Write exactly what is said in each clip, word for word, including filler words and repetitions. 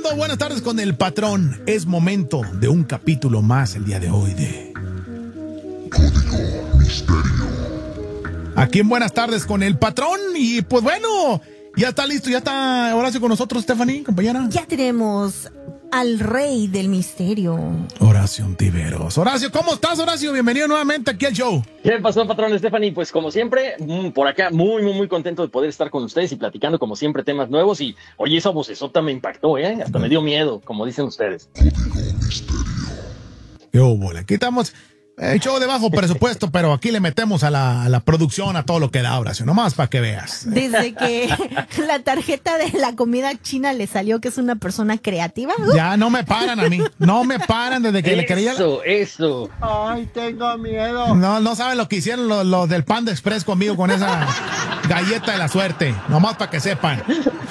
Saludos, buenas tardes con el patrón. Es momento de un capítulo más el día de hoy de Código Misterio. Aquí en Buenas tardes con el patrón. Y pues bueno, ya está listo, ya está Horacio con nosotros, Stephanie, compañera. Ya tenemos al rey del misterio, Horacio Ontiveros. Horacio, ¿cómo estás, Horacio? Bienvenido nuevamente aquí al show. ¿Qué pasó, patrón Stephanie? Pues como siempre, por acá muy, muy, muy contento de poder estar con ustedes y platicando como siempre temas nuevos. Y oye, esa vocesota me impactó, ¿eh? Hasta me dio miedo, como dicen ustedes. Qué óvole. Aquí estamos, eh, show de bajo presupuesto, pero aquí le metemos a la, a la producción, a todo lo que da, Horacio, nomás para que veas. Desde que la tarjeta de la comida china le salió que es una persona creativa. Ya no me paran a mí, no me paran desde que eso, le quería. Eso, eso. Ay, tengo miedo. No, no saben lo que hicieron los, los del Panda Express conmigo con esa galleta de la suerte, nomás para que sepan.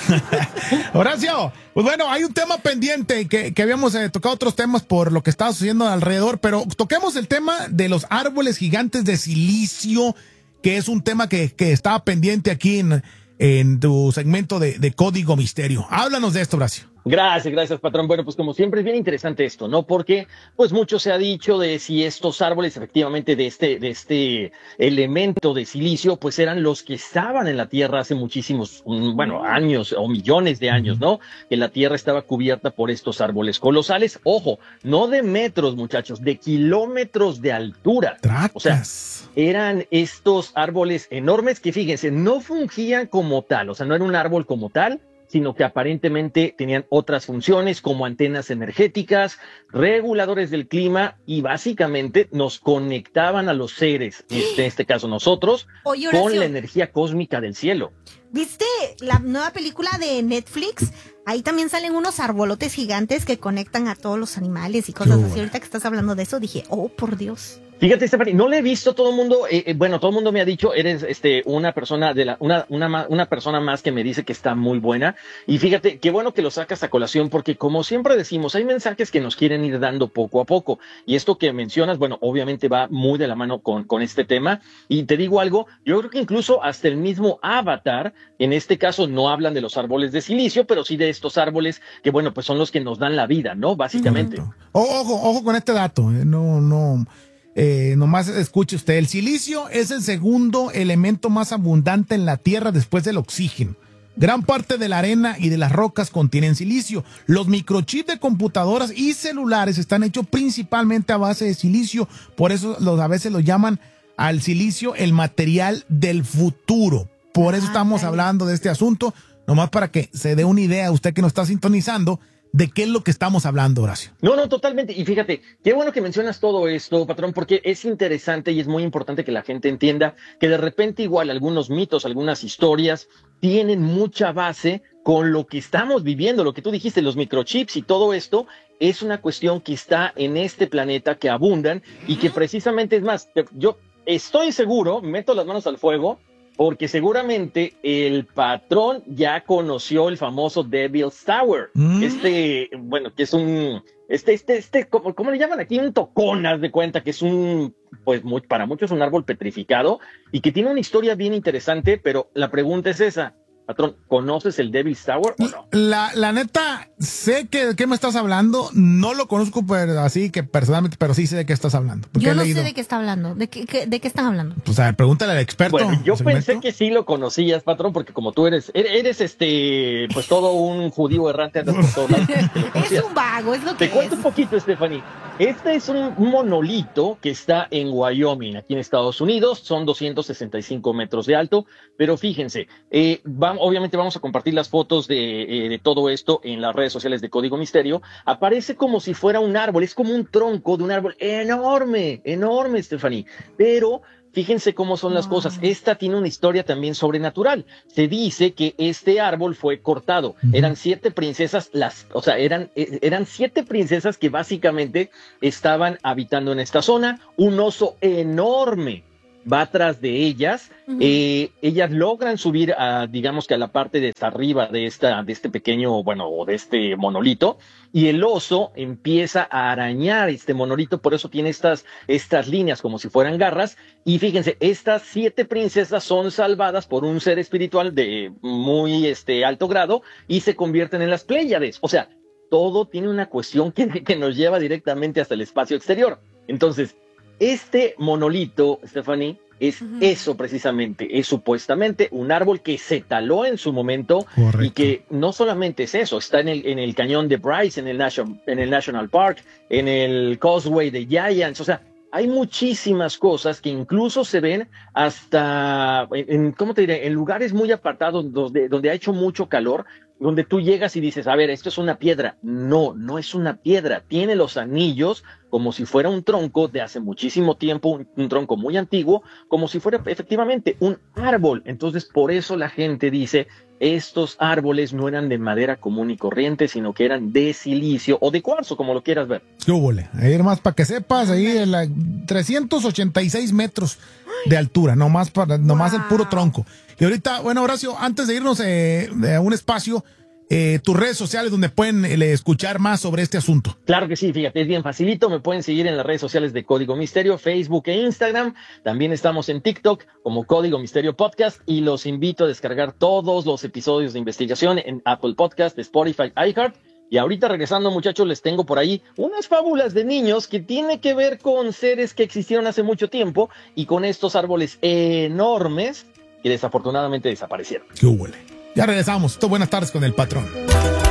Horacio, pues bueno, hay un tema pendiente que, que habíamos eh, tocado otros temas por lo que estaba sucediendo alrededor, pero toquemos el tema de los árboles gigantes de silicio, que es un tema que, que estaba pendiente aquí en, en tu segmento de, de Código Misterio. Háblanos de esto, Horacio. Gracias, gracias, patrón. Bueno, pues como siempre es bien interesante esto, ¿no? Porque pues mucho se ha dicho de si estos árboles efectivamente de este, de este elemento de silicio pues eran los que estaban en la Tierra hace muchísimos, bueno, años o millones de años, ¿no? Que la Tierra estaba cubierta por estos árboles colosales. Ojo, no de metros, muchachos, de kilómetros de altura. Tracas. O sea, eran estos árboles enormes que, fíjense, no fungían como tal, o sea, no era un árbol como tal, sino que aparentemente tenían otras funciones como antenas energéticas, reguladores del clima y básicamente nos conectaban a los seres, este, en este caso nosotros, Oye, con Horacio, la energía cósmica del cielo. ¿viste la nueva película de Netflix? Ahí también salen unos arbolotes gigantes que conectan a todos los animales y cosas así. Ahorita que estás hablando de eso dije, oh, por Dios. Fíjate, Stephanie, no le he visto. Todo el mundo, eh, eh, bueno, todo el mundo me ha dicho, eres este una persona de la, una, una, una persona más que me dice que está muy buena. Y fíjate, qué bueno que lo sacas a colación, porque como siempre decimos, hay mensajes que nos quieren ir dando poco a poco. Y esto que mencionas, bueno, obviamente va muy de la mano con, con este tema. Y te digo algo, yo creo que incluso hasta el mismo Avatar, en este caso no hablan de los árboles de silicio, pero sí de estos árboles que, bueno, pues son los que nos dan la vida, ¿no? Básicamente. Ojo, ojo con este dato, eh, no, no. Eh, nomás escuche usted, el silicio es el segundo elemento más abundante en la Tierra después del oxígeno. Gran parte de la arena y de las rocas contienen silicio. Los microchips de computadoras y celulares están hechos principalmente a base de silicio, por eso los, a veces lo llaman al silicio el material del futuro. Por eso estamos hablando de este asunto, nomás para que se dé una idea usted que nos está sintonizando de qué es lo que estamos hablando, Horacio. No, no, totalmente. Y fíjate, qué bueno que mencionas todo esto, patrón, porque es interesante y es muy importante que la gente entienda que de repente igual algunos mitos, algunas historias tienen mucha base con lo que estamos viviendo, lo que tú dijiste, los microchips y todo esto es una cuestión que está en este planeta, que abundan y que precisamente, es más, yo estoy seguro, meto las manos al fuego, porque seguramente el patrón ya conoció el famoso Devil's Tower. Mm. Este, bueno, que es un, este, este, este, ¿cómo, cómo le llaman aquí? Un tocón, haz de cuenta, que es un, pues muy, para muchos un árbol petrificado y que tiene una historia bien interesante, pero la pregunta es esa. Patrón, ¿conoces el Devil's Tower o no? La, la neta, sé que de qué me estás hablando, no lo conozco pero, así que personalmente, pero sí sé de qué estás hablando. Yo no sé de qué está hablando, ¿de qué, qué, de qué están hablando? Pues a ver, pregúntale al experto. Bueno, yo pensé que sí lo conocías, patrón, porque como tú eres, eres este, pues todo un judío errante, andas por todos lados. Es un vago, es lo que Te es. cuento un poquito, Stephanie. Este es un monolito que está en Wyoming, aquí en Estados Unidos, son doscientos sesenta y cinco metros de alto, pero fíjense, eh, vamos, obviamente vamos a compartir las fotos de, eh, de todo esto en las redes sociales de Código Misterio. Aparece como si fuera un árbol, es como un tronco de un árbol enorme, enorme, Stephanie, pero fíjense cómo son las cosas. Esta tiene una historia también sobrenatural. Se dice que este árbol fue cortado. Eran siete princesas, las, o sea, eran, eran siete princesas que básicamente estaban habitando en esta zona. Un oso enorme va atrás de ellas. Uh-huh. eh, ellas logran subir a, digamos que a la parte de hasta arriba de esta, de este pequeño, bueno, o de este monolito, y el oso empieza a arañar este monolito, por eso tiene estas, estas líneas como si fueran garras, y fíjense, estas siete princesas son salvadas por un ser espiritual de muy este, alto grado, y se convierten en las Pléyades. O sea, todo tiene una cuestión que, que nos lleva directamente hasta el espacio exterior. Entonces, este monolito, Stephanie, es uh-huh. eso precisamente, es supuestamente un árbol que se taló en su momento. Correcto. Y que no solamente es eso, está en el, en el cañón de Bryce, en el, Nation, en el National Park, en el Causeway de Giants, o sea, hay muchísimas cosas que incluso se ven hasta, en, en, ¿cómo te diré? En lugares muy apartados donde, donde ha hecho mucho calor, donde tú llegas y dices, a ver, esto es una piedra. No, no es una piedra. Tiene los anillos como si fuera un tronco de hace muchísimo tiempo, un, un tronco muy antiguo, como si fuera efectivamente un árbol. Entonces, por eso la gente dice, estos árboles no eran de madera común y corriente, sino que eran de silicio o de cuarzo, como lo quieras ver. ¿Qué hubo? Ahí más para que sepas, ahí en la trescientos ochenta y seis metros de altura, nomás, para, nomás wow. el puro tronco. Y ahorita, bueno, Horacio, antes de irnos eh, a un espacio, eh, tus redes sociales donde pueden eh, escuchar más sobre este asunto. Claro que sí, fíjate, es bien facilito, me pueden seguir en las redes sociales de Código Misterio, Facebook e Instagram, también estamos en TikTok como Código Misterio Podcast y los invito a descargar todos los episodios de investigación en Apple Podcast, Spotify, iHeart. Y ahorita regresando, muchachos, les tengo por ahí unas fábulas de niños que tiene que ver con seres que existieron hace mucho tiempo y con estos árboles enormes que desafortunadamente desaparecieron. ¡Qué huele! Ya regresamos. Esto, buenas tardes con el patrón.